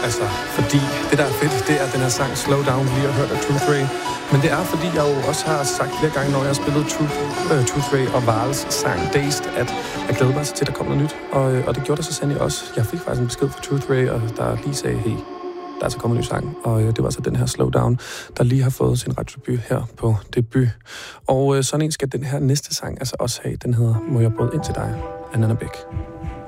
Altså, fordi det, der er fedt, det er den her sang Slow Down, vi lige har hørt af Truth Ray. Men det er, fordi jeg jo også har sagt flere gange, når jeg har spillet Truth Ray og Vals sang Dazed, at jeg glæder mig til, at der kommer noget nyt. Og det gjorde der så sandelig også. Jeg fik faktisk en besked fra Truth Ray, og der lige sagde, hey, der er så kommet en ny sang. Og det var så den her Slow Down, der lige har fået sin radiodebut her på Debut. Og sådan en skal den her næste sang altså også have. Den hedder Må jeg bryde ind til dig af Nanna Bæk.